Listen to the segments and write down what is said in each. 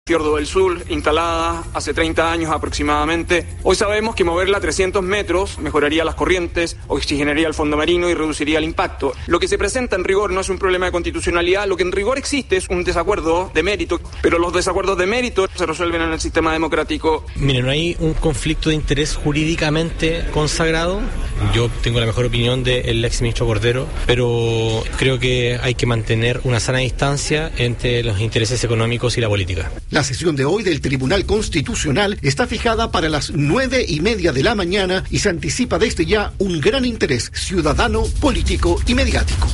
Fiordo del Sur, instalada hace 30 años aproximadamente. Hoy sabemos que moverla a 300 metros mejoraría las corrientes, oxigenaría el fondo marino y reduciría el impacto. Lo que se presenta en rigor no es un problema de constitucionalidad, lo que en rigor existe es un desacuerdo de mérito, pero los desacuerdos de mérito se resuelven en el sistema democrático. Mire, no hay un conflicto de interés jurídicamente consagrado. Yo tengo la mejor opinión del exministro Cordero, pero creo que hay que mantener una sana distancia entre los intereses económicos y la política. La sesión de hoy del Tribunal Constitucional está fijada para las 9:30 de la mañana y se anticipa desde ya un gran interés ciudadano, político y mediático.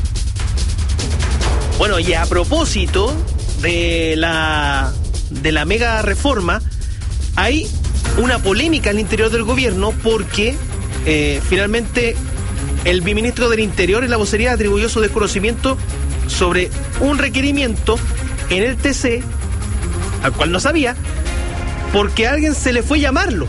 Bueno, y a propósito de la mega reforma, hay una polémica al interior del gobierno porque finalmente el viceministro del Interior en la vocería atribuyó su desconocimiento sobre un requerimiento en el TC al cual no sabía, porque a alguien se le fue llamarlo.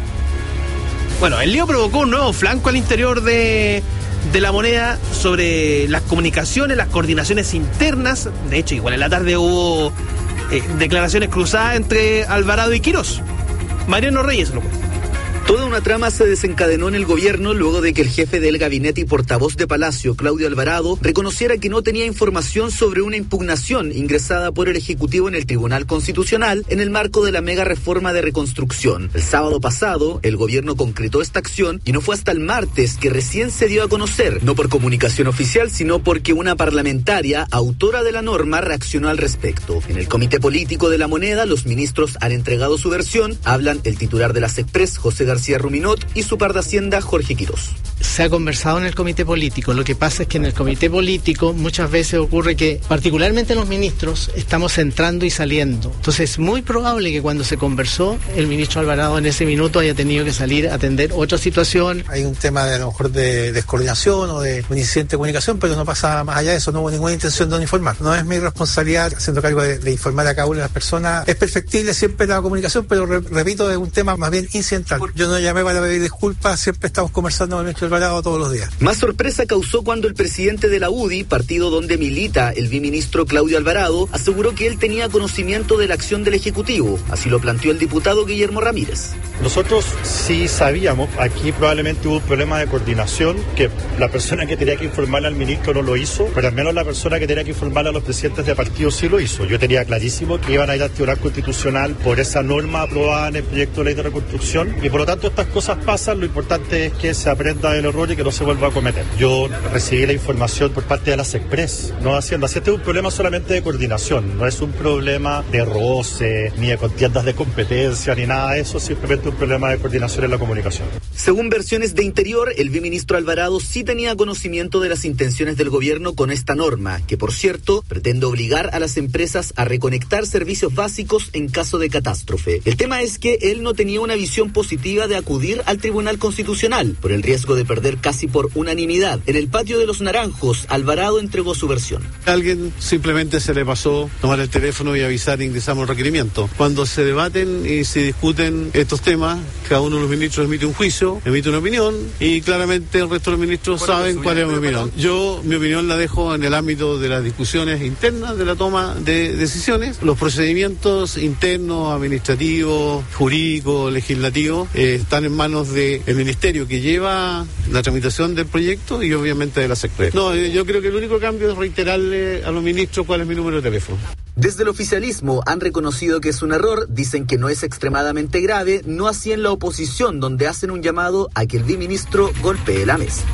Bueno, el lío provocó un nuevo flanco al interior de la Moneda sobre las comunicaciones, las coordinaciones internas. De hecho, igual en la tarde hubo declaraciones cruzadas entre Alvarado y Quirós. Mariano Reyes lo cuenta. Toda una trama se desencadenó en el gobierno luego de que el jefe del gabinete y portavoz de Palacio, Claudio Alvarado, reconociera que no tenía información sobre una impugnación ingresada por el Ejecutivo en el Tribunal Constitucional en el marco de la mega reforma de reconstrucción. El sábado pasado, el gobierno concretó esta acción y no fue hasta el martes que recién se dio a conocer, no por comunicación oficial, sino porque una parlamentaria, autora de la norma, reaccionó al respecto. En el Comité Político de la Moneda, los ministros han entregado su versión. Hablan el titular de la SECPRES, José García Ruminot, y su par de Hacienda, Jorge Quirós. Se ha conversado en el comité político. Lo que pasa es que en el comité político muchas veces ocurre que, particularmente los ministros, estamos entrando y saliendo. Entonces es muy probable que cuando se conversó, el ministro Alvarado en ese minuto haya tenido que salir a atender otra situación. Hay un tema de a lo mejor de descoordinación o de un incidente de comunicación, pero no pasa más allá de eso. No hubo ninguna intención de no informar. No es mi responsabilidad, haciendo cargo de informar a cada una de las personas. Es perfectible siempre la comunicación, pero repito, es un tema más bien incidental. Yo no llamé para pedir disculpas, siempre estamos conversando con el ministro Alvarado todos los días. Más sorpresa causó cuando el presidente de la UDI, partido donde milita el viceministro Claudio Alvarado, aseguró que él tenía conocimiento de la acción del Ejecutivo. Así lo planteó el diputado Guillermo Ramírez. Nosotros sí sabíamos, aquí probablemente hubo un problema de coordinación, que la persona que tenía que informarle al ministro no lo hizo, pero al menos la persona que tenía que informarle a los presidentes de partido sí lo hizo. Yo tenía clarísimo que iban a ir al Tribunal Constitucional por esa norma aprobada en el proyecto de ley de reconstrucción, y por lo tanto estas cosas pasan. Lo importante es que se aprenda del error y que no se vuelva a cometer. Yo recibí la información por parte de la SECPRES, no Hacienda. Este es un problema solamente de coordinación, no es un problema de roce, ni de contiendas de competencia, ni nada de eso, simplemente un problema de coordinación en la comunicación. Según versiones de Interior, el viceministro Alvarado sí tenía conocimiento de las intenciones del gobierno con esta norma, que por cierto pretende obligar a las empresas a reconectar servicios básicos en caso de catástrofe. El tema es que él no tenía una visión positiva de acudir al Tribunal Constitucional por el riesgo de perder casi por unanimidad. En el patio de los Naranjos, Alvarado entregó su versión. Alguien simplemente se le pasó tomar el teléfono y avisar, ingresamos el requerimiento. Cuando se debaten y se discuten estos temas, cada uno de los ministros emite un juicio, emite una opinión, y claramente el resto de los ministros saben cuál es mi opinión. Yo mi opinión la dejo en el ámbito de las discusiones internas de la toma de decisiones. Los procedimientos internos, administrativos, jurídicos, legislativos, están en manos del ministerio que lleva la tramitación del proyecto y obviamente de la SECPRES. No, yo creo que el único cambio es reiterarle a los ministros cuál es mi número de teléfono. Desde el oficialismo han reconocido que es un error, dicen que no es extremadamente grave, no así en la oposición, donde hacen un llamado a que el viceministro golpee la mesa.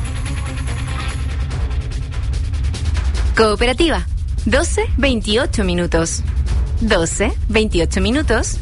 Cooperativa, 12:28 minutos. 12:28 minutos.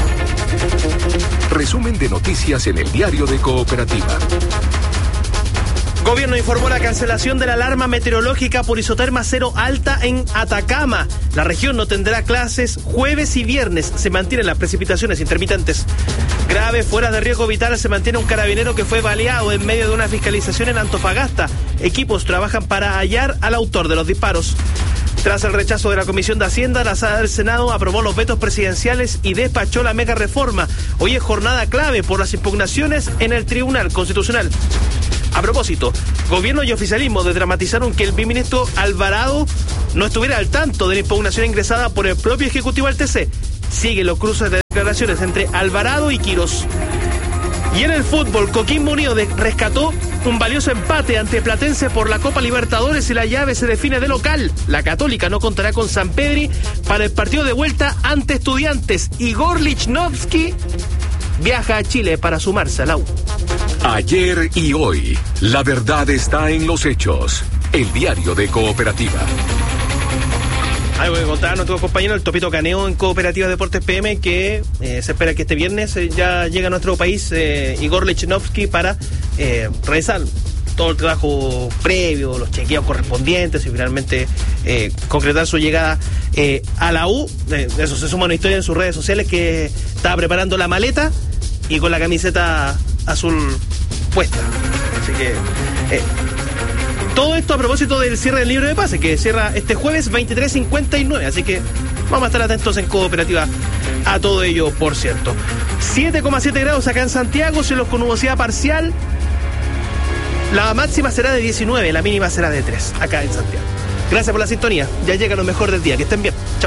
Resumen de noticias en el diario de Cooperativa. Gobierno informó la cancelación de la alarma meteorológica por isoterma cero alta en Atacama. La región no tendrá clases jueves y viernes. Se mantienen las precipitaciones intermitentes. Grave, fuera de riesgo vital, se mantiene un carabinero que fue baleado en medio de una fiscalización en Antofagasta. Equipos trabajan para hallar al autor de los disparos. Tras el rechazo de la Comisión de Hacienda, la Sala del Senado aprobó los vetos presidenciales y despachó la mega reforma. Hoy es jornada clave por las impugnaciones en el Tribunal Constitucional. A propósito, gobierno y oficialismo desdramatizaron que el viceministro Alvarado no estuviera al tanto de la impugnación ingresada por el propio Ejecutivo al TC. siguen los cruces de declaraciones entre Alvarado y Quirós. Y en el fútbol, Coquimbo Unido rescató un valioso empate ante Platense por la Copa Libertadores y la llave se define de local. La Católica no contará con San Pedri para el partido de vuelta ante Estudiantes. Igor Lichnowsky viaja a Chile para sumarse a la U. Ayer y hoy, la verdad está en los hechos. El diario de Cooperativa. Ahí voy a contar a nuestro compañero, el Topito Caneo en Cooperativa Deportes PM, que se espera que este viernes ya llegue a nuestro país Igor Lichnowsky para realizar todo el trabajo previo, los chequeos correspondientes y finalmente concretar su llegada a la U. Eso se suma una historia en sus redes sociales que estaba preparando la maleta y con la camiseta azul puesta. Así que todo esto a propósito del cierre del libro de pase, que cierra este jueves 23:59. Así que vamos a estar atentos en Cooperativa a todo ello, por cierto. 7,7 grados acá en Santiago, cielos con nubosidad parcial. La máxima será de 19, la mínima será de 3 acá en Santiago. Gracias por la sintonía. Ya llega lo mejor del día. Que estén bien. Chao.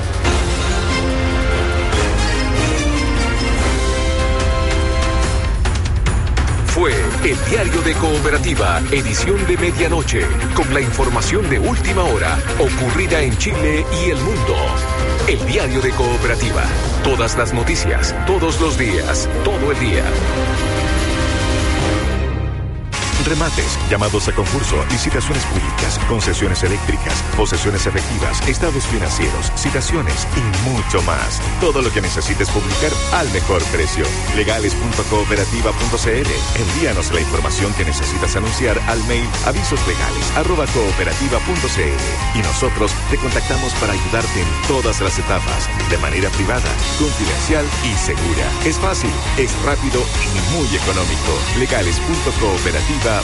Fue el diario de Cooperativa, edición de medianoche, con la información de última hora ocurrida en Chile y el mundo. El diario de Cooperativa. Todas las noticias, todos los días, todo el día. Remates, llamados a concurso, licitaciones públicas, concesiones eléctricas, posesiones efectivas, estados financieros, citaciones y mucho más. Todo lo que necesites publicar al mejor precio. Legales.cooperativa.cl. Envíanos la información que necesitas anunciar al mail avisoslegales@cooperativa.cl y nosotros te contactamos para ayudarte en todas las etapas, de manera privada, confidencial y segura. Es fácil, es rápido y muy económico. Legales.cooperativa.cl.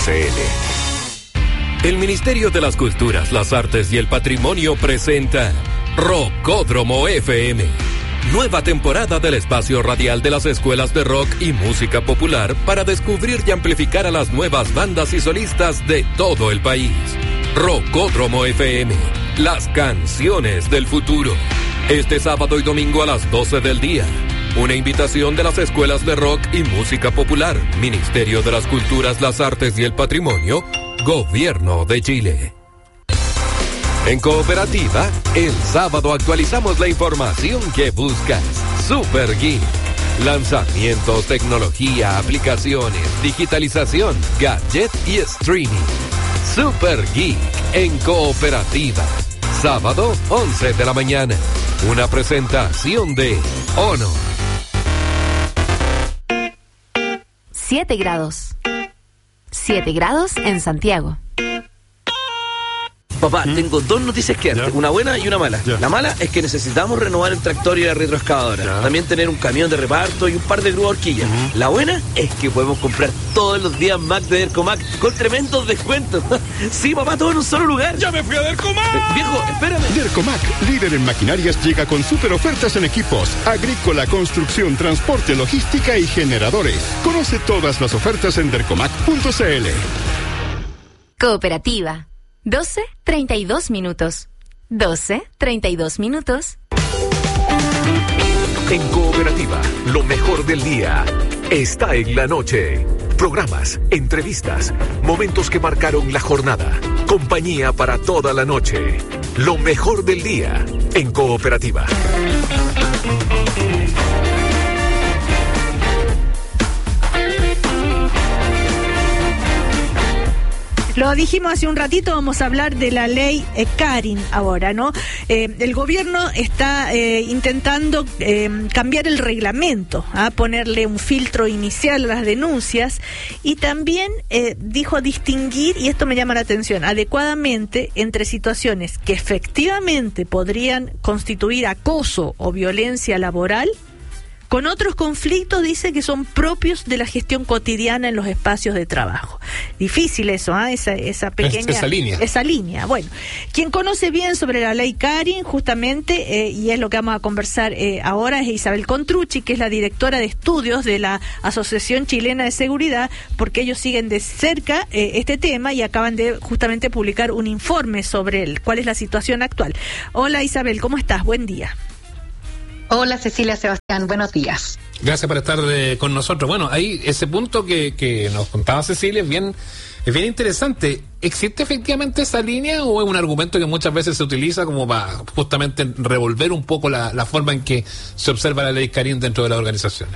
El Ministerio de las Culturas, las Artes y el Patrimonio presenta Rockódromo FM. Nueva temporada del espacio radial de las escuelas de rock y música popular para descubrir y amplificar a las nuevas bandas y solistas de todo el país. Rockódromo FM, las canciones del futuro. Este sábado y domingo a las 12 del día. Una invitación de las escuelas de rock y música popular, Ministerio de las Culturas, las Artes y el Patrimonio, Gobierno de Chile. En Cooperativa, el sábado actualizamos la información que buscas. Super Geek. Lanzamientos, tecnología, aplicaciones, digitalización, gadget y streaming. Super Geek en Cooperativa. Sábado, 11 de la mañana. Una presentación de Honor. 7 grados. 7 grados en Santiago. Papá, tengo dos noticias que darte, una buena y una mala. La mala es que necesitamos renovar el tractor y la retroexcavadora. También tener un camión de reparto y un par de grúas horquillas. La buena es que podemos comprar todos los días Mac de Dercomac con tremendos descuentos. Sí, papá, todo en un solo lugar. ¡Ya me fui a Dercomac! Viejo, espérame. Dercomac, líder en maquinarias, llega con super ofertas en equipos, agrícola, construcción, transporte, logística y generadores. Conoce todas las ofertas en dercomac.cl. Cooperativa. 12:32 minutos. 12:32 minutos. En Cooperativa, lo mejor del día está en la noche. Programas, entrevistas, momentos que marcaron la jornada. Compañía para toda la noche. Lo mejor del día en Cooperativa. Lo dijimos hace un ratito, vamos a hablar de la ley Karin ahora, ¿no? El gobierno está intentando cambiar el reglamento, ponerle un filtro inicial a las denuncias y también dijo distinguir, y esto me llama la atención, adecuadamente entre situaciones que efectivamente podrían constituir acoso o violencia laboral con otros conflictos, dice, que son propios de la gestión cotidiana en los espacios de trabajo. Difícil eso, esa pequeña... Esa línea. Bueno, quien conoce bien sobre la ley Karin, justamente, y es lo que vamos a conversar ahora, es Isabel Contrucci, que es la directora de estudios de la Asociación Chilena de Seguridad, porque ellos siguen de cerca este tema y acaban de justamente publicar un informe sobre cuál es la situación actual. Hola Isabel, ¿cómo estás? Buen día. Hola Cecilia, Sebastián, buenos días. Gracias por estar con nosotros. Bueno, ahí ese punto que nos contaba Cecilia es bien interesante. ¿Existe efectivamente esa línea o es un argumento que muchas veces se utiliza como para justamente revolver un poco la forma en que se observa la ley Karim dentro de las organizaciones?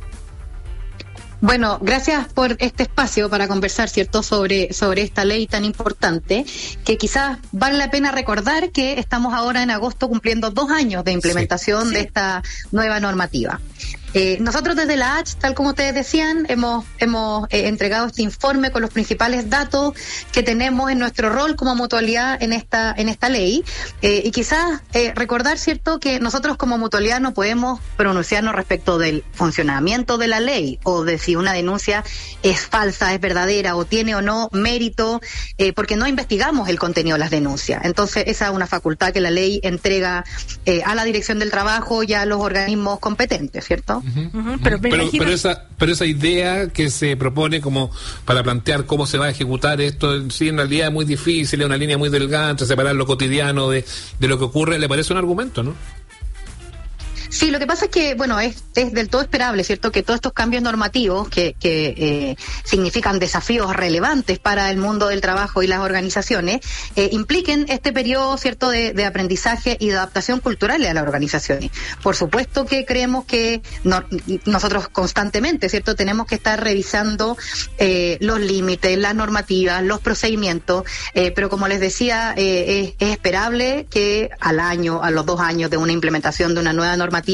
Bueno, gracias por este espacio para conversar, ¿cierto?, sobre esta ley tan importante, que quizás vale la pena recordar que estamos ahora en agosto cumpliendo 2 años de implementación de esta nueva normativa. Nosotros desde la H, tal como ustedes decían, hemos entregado este informe con los principales datos que tenemos en nuestro rol como mutualidad en esta ley, y quizás recordar, cierto, que nosotros como mutualidad no podemos pronunciarnos respecto del funcionamiento de la ley o de si una denuncia es falsa, es verdadera o tiene o no mérito, porque no investigamos el contenido de las denuncias. Entonces esa es una facultad que la ley entrega a la Dirección del Trabajo y a los organismos competentes, ¿cierto? Pero esa idea que se propone como para plantear cómo se va a ejecutar esto, sí, en realidad es muy difícil, es una línea muy delgada entre separar lo cotidiano de lo que ocurre. ¿Le parece un argumento, no? Sí, lo que pasa es que, bueno, es del todo esperable, ¿cierto?, que todos estos cambios normativos que significan desafíos relevantes para el mundo del trabajo y las organizaciones, impliquen este periodo, ¿cierto?, de aprendizaje y de adaptación cultural a las organizaciones. Por supuesto que creemos que nosotros constantemente, ¿cierto?, tenemos que estar revisando los límites, las normativas, los procedimientos, pero como les decía, es esperable que al año, a los 2 años de una implementación de una nueva normativa,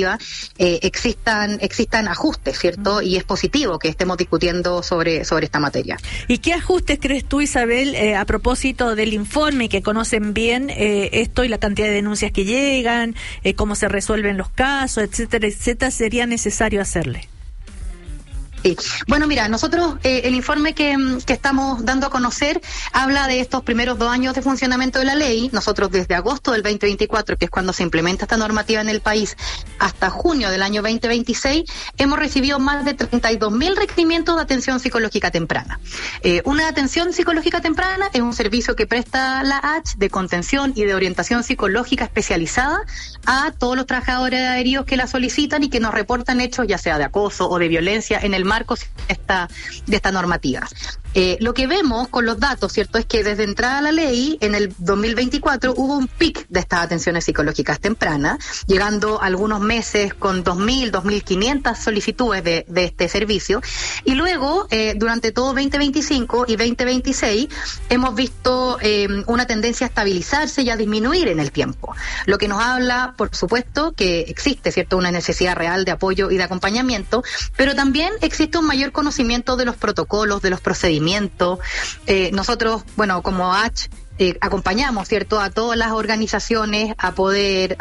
existan ajustes, ¿cierto? Y es positivo que estemos discutiendo sobre esta materia. ¿Y qué ajustes crees tú, Isabel, a propósito del informe, que conocen bien esto y la cantidad de denuncias que llegan, cómo se resuelven los casos, etcétera, sería necesario hacerle? Sí. Bueno, mira, nosotros el informe que estamos dando a conocer habla de estos primeros 2 años de funcionamiento de la ley. Nosotros desde agosto del 2024, que es cuando se implementa esta normativa en el país, hasta junio del año 2026, hemos recibido más de 32.000 requerimientos de atención psicológica temprana. Una atención psicológica temprana es un servicio que presta la H de contención y de orientación psicológica especializada a todos los trabajadores aéreos que la solicitan y que nos reportan hechos ya sea de acoso o de violencia en el marco de esta normativa. Lo que vemos con los datos, ¿cierto?, es que desde entrada a la ley, en el 2024, hubo un pic de estas atenciones psicológicas tempranas, llegando algunos meses con 2.000, 2.500 solicitudes de este servicio, y luego, durante todo 2025 y 2026, hemos visto una tendencia a estabilizarse y a disminuir en el tiempo, lo que nos habla, por supuesto, que existe, ¿cierto?, una necesidad real de apoyo y de acompañamiento, pero también existe un mayor conocimiento de los protocolos, de los procedimientos. Nosotros, bueno, como H, acompañamos, ¿cierto?, a todas las organizaciones a poder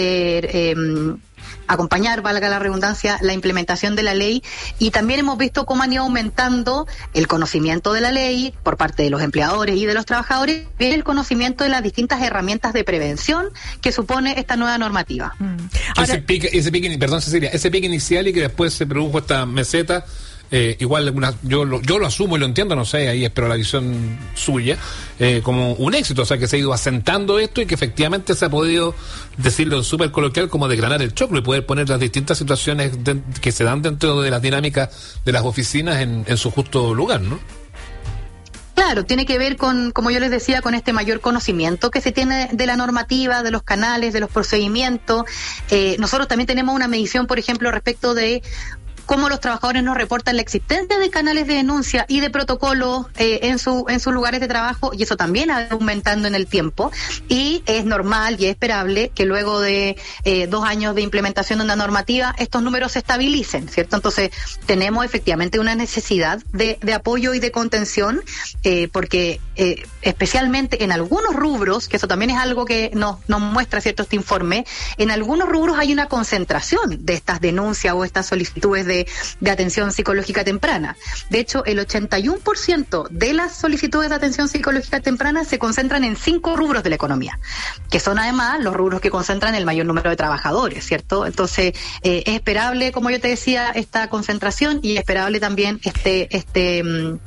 acompañar, valga la redundancia, la implementación de la ley, y también hemos visto cómo han ido aumentando el conocimiento de la ley por parte de los empleadores y de los trabajadores, y el conocimiento de las distintas herramientas de prevención que supone esta nueva normativa. Ahora, ese pique inicial y que después se produjo esta meseta, igual yo lo asumo y lo entiendo, no sé, ahí espero la visión suya, como un éxito, o sea, que se ha ido asentando esto y que efectivamente se ha podido, decirlo súper coloquial, como desgranar el choclo y poder poner las distintas situaciones que se dan dentro de las dinámicas de las oficinas en su justo lugar, ¿no? Claro, tiene que ver con, como yo les decía, con este mayor conocimiento que se tiene de la normativa, de los canales, de los procedimientos. Nosotros también tenemos una medición, por ejemplo, respecto de cómo los trabajadores nos reportan la existencia de canales de denuncia y de protocolos en sus lugares de trabajo, y eso también ha ido aumentando en el tiempo, y es normal y es esperable que luego de 2 años de implementación de una normativa estos números se estabilicen, ¿cierto? Entonces tenemos efectivamente una necesidad de apoyo y de contención, porque especialmente en algunos rubros, que eso también es algo que nos muestra, ¿cierto?, este informe, en algunos rubros hay una concentración de estas denuncias o estas solicitudes de atención psicológica temprana. De hecho, el 81% de las solicitudes de atención psicológica temprana se concentran en 5 rubros de la economía, que son además los rubros que concentran el mayor número de trabajadores, ¿cierto? Entonces, es esperable, como yo te decía, esta concentración, y es esperable también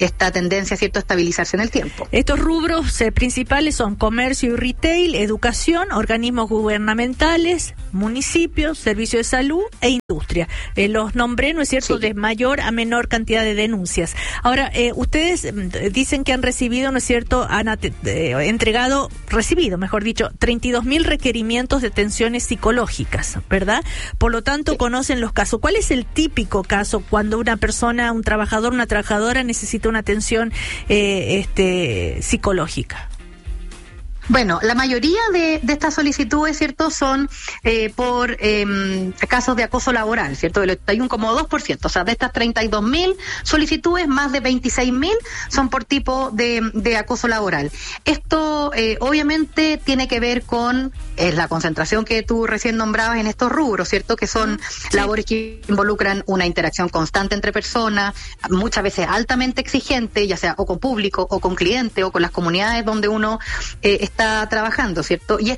esta tendencia, ¿cierto?, a estabilizarse en el tiempo. Estos rubros principales son comercio y retail, educación, organismos gubernamentales, municipios, servicios de salud e industria. Los nombré, ¿no es cierto?, de mayor a menor cantidad de denuncias. Ahora, ustedes dicen que han recibido, ¿no es cierto?, han recibido, mejor dicho, 32.000 requerimientos de atenciones psicológicas, ¿verdad? Por lo tanto, conocen los casos. ¿Cuál es el típico caso cuando una persona, un trabajador, una trabajadora necesita una atención psicológica? Bueno, la mayoría de estas solicitudes, ¿cierto?, son por casos de acoso laboral, ¿cierto?, del 81,2%. O sea, de estas 32.000 solicitudes, más de 26.000 son por tipo de acoso laboral. Esto obviamente tiene que ver con la concentración que tú recién nombrabas en estos rubros, ¿cierto?, que son labores que involucran una interacción constante entre personas, muchas veces altamente exigente, ya sea o con público, o con cliente, o con las comunidades donde uno está trabajando, ¿cierto? Y es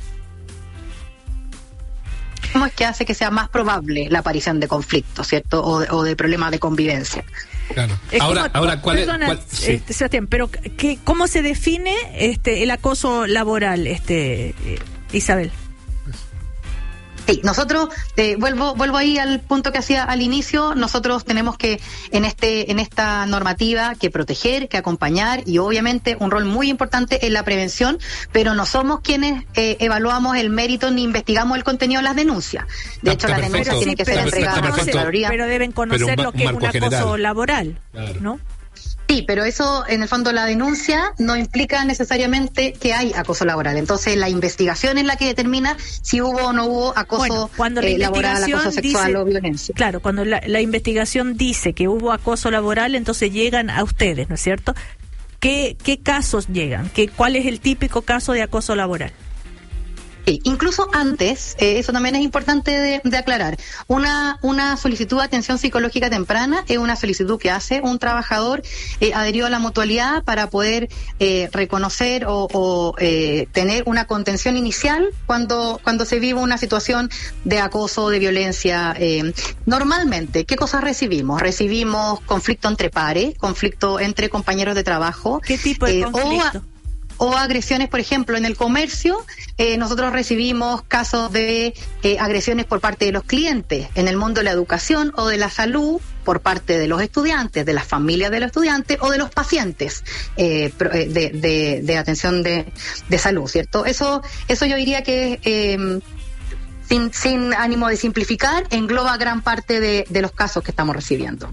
que hace que sea más probable la aparición de conflictos, ¿cierto? O de problemas de convivencia. Claro. Ahora, ¿cuál es? Sebastián, pero ¿cómo se define el acoso laboral, Isabel? Sí, nosotros, vuelvo ahí al punto que hacía al inicio, nosotros tenemos que en esta normativa que proteger, que acompañar y obviamente un rol muy importante en la prevención, pero no somos quienes evaluamos el mérito ni investigamos el contenido de las denuncias. De hecho, las denuncias tienen que ser entregadas a la Contraloría. Pero deben conocer lo que es un acoso laboral, claro, ¿no? Sí, pero eso, en el fondo, la denuncia no implica necesariamente que hay acoso laboral. Entonces, la investigación es la que determina si hubo o no hubo acoso laboral, acoso sexual o violencia. Claro, cuando la investigación dice que hubo acoso laboral, entonces llegan a ustedes, ¿no es cierto? ¿Qué casos llegan? ¿Cuál es el típico caso de acoso laboral? Sí, incluso antes, eso también es importante de aclarar, una solicitud de atención psicológica temprana es una solicitud que hace un trabajador adherido a la mutualidad para poder reconocer o tener una contención inicial cuando se vive una situación de acoso o de violencia. Normalmente, ¿qué cosas recibimos? Recibimos conflicto entre pares, conflicto entre compañeros de trabajo. ¿Qué tipo de conflicto? O agresiones, por ejemplo, en el comercio, nosotros recibimos casos de agresiones por parte de los clientes, en el mundo de la educación o de la salud, por parte de los estudiantes, de las familias de los estudiantes o de los pacientes de atención de salud, ¿cierto? Eso yo diría que sin ánimo de simplificar, engloba gran parte de los casos que estamos recibiendo.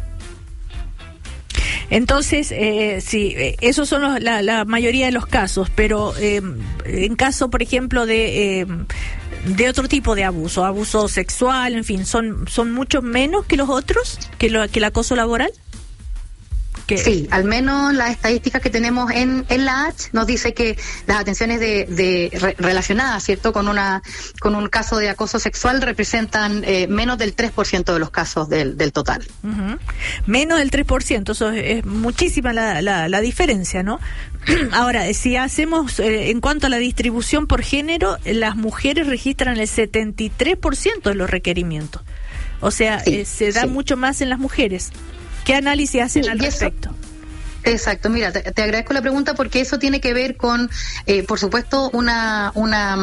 Entonces, sí, esos son la mayoría de los casos, pero en caso, por ejemplo, de otro tipo de abuso sexual, en fin, son mucho menos que los otros, que el acoso laboral. Sí, al menos las estadísticas que tenemos en la H nos dice que las atenciones relacionadas, ¿cierto?, con un caso de acoso sexual representan menos del 3% de los casos del total. Uh-huh. Menos del 3%, eso es muchísima la diferencia, ¿no? Ahora, si hacemos, en cuanto a la distribución por género, las mujeres registran el 73% de los requerimientos. O sea, se da mucho más en las mujeres. ¿Qué análisis hacen al respecto? Exacto, mira, te agradezco la pregunta porque eso tiene que ver con, por supuesto, una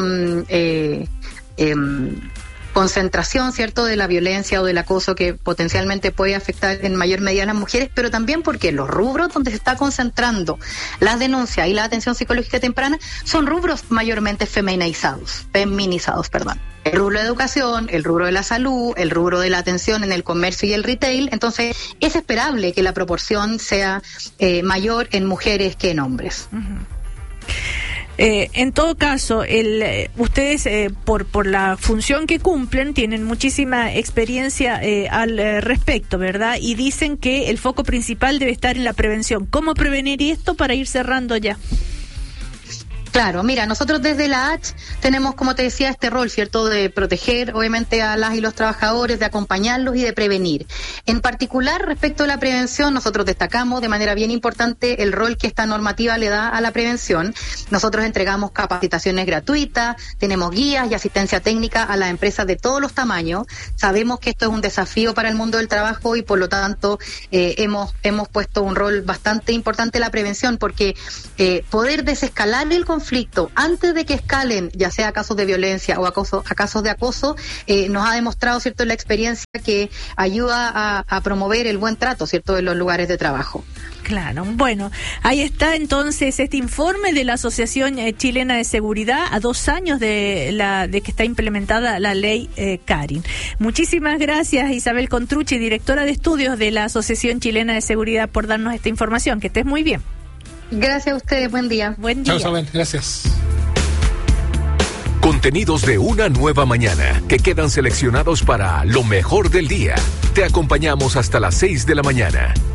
concentración, ¿cierto?, de la violencia o del acoso que potencialmente puede afectar en mayor medida a las mujeres, pero también porque los rubros donde se está concentrando las denuncias y la atención psicológica temprana son rubros mayormente feminizados. El rubro de educación, el rubro de la salud, el rubro de la atención en el comercio y el retail. Entonces, es esperable que la proporción sea mayor en mujeres que en hombres. Uh-huh. En todo caso, ustedes, por la función que cumplen, tienen muchísima experiencia al respecto, ¿verdad? Y dicen que el foco principal debe estar en la prevención. ¿Cómo prevenir esto para ir cerrando ya? Claro, mira, nosotros desde la H tenemos, como te decía, este rol, ¿cierto?, de proteger, obviamente, a las y los trabajadores, de acompañarlos y de prevenir. En particular, respecto a la prevención, nosotros destacamos de manera bien importante el rol que esta normativa le da a la prevención. Nosotros entregamos capacitaciones gratuitas, tenemos guías y asistencia técnica a las empresas de todos los tamaños. Sabemos que esto es un desafío para el mundo del trabajo y, por lo tanto, hemos puesto un rol bastante importante en la prevención, porque poder desescalar el conflicto antes de que escalen, ya sea casos de violencia o a casos de acoso, nos ha demostrado, ¿cierto?, la experiencia que ayuda a promover el buen trato, ¿cierto?, en los lugares de trabajo. Claro, bueno, ahí está entonces este informe de la Asociación Chilena de Seguridad a 2 años de que está implementada la ley Karin. Muchísimas gracias, Isabel Contrucci, directora de estudios de la Asociación Chilena de Seguridad, por darnos esta información. Que estés muy bien. Gracias a ustedes, buen día. Buen día. Chao, Isabel, gracias. Contenidos de una nueva mañana que quedan seleccionados para lo mejor del día. Te acompañamos hasta las 6 de la mañana.